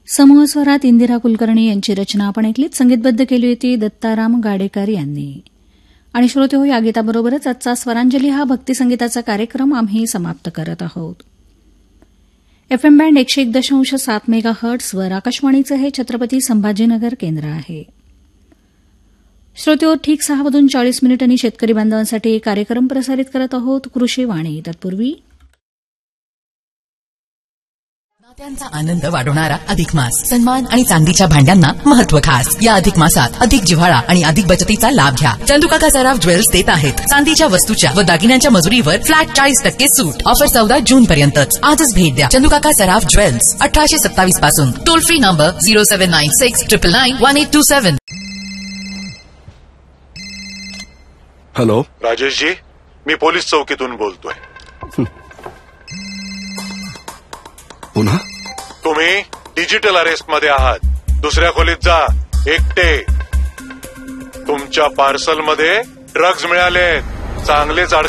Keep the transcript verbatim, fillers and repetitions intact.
समूह स्वरात इंदिरा कुलकर्णी यांची रचना आपण ऐकलीत. संगीतबद्ध केली होती दत्ताराम गाडेकर यांनी. आणि श्रोते हो, या गीताबरोबरच आजचा स्वरांजली हा भक्तिसंगीताचा कार्यक्रम आम्ही समाप्त करत आहोत. एफएम बँड एकशे एक दशांश सात मेगा हर्ट्सवर आकाशवाणीचं हे छत्रपती संभाजीनगर केंद्र आहे. श्रोतेहो, ठीक सहा वाजून चाळीस मिनिटांनी शेतकरी बांधवांसाठी कार्यक्रम प्रसारित करत आहोत कृषीवाणी. तत्पूर्वी नात्यांचा आनंद वाढवणारा अधिक मास. सन्मान आणि चांदीच्या भांड्यांना महत्व खास. या अधिक मासात अधिक जिव्हाळा आणि अधिक बचतीचा लाभ घ्या. चंदुकाका सराफ ज्वेल्स देत आहेत चांदीच्या वस्तूच्या व दागिन्यांच्या मजुरीवर फ्लॅट चाळीस टक्के सूट. ऑफर चौदा जून पर्यंतच. आजच भेट द्या चंदुकाका सराफ ज्वेल्स, अठराशे सत्तावीस पासून. Toll free number zero seven nine six triple nine one eight to seven. Hello Rajeshji, me police चौकीतून बोलतोय. पुन्हा तुम्ही डिजिटल अरेस्ट मध्ये आहात. दुसऱ्या खोलीत जा, एकटे. तुमच्या पार्सल मध्ये ड्रग्ज मिळाले, चांगलेच